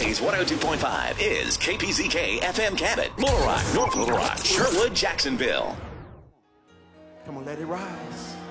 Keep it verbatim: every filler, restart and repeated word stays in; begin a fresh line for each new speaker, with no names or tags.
Blaze one oh two point five is K P Z K F M Cabot, Little Rock, North Little Rock, Sherwood, Jacksonville.
Come on, let it rise.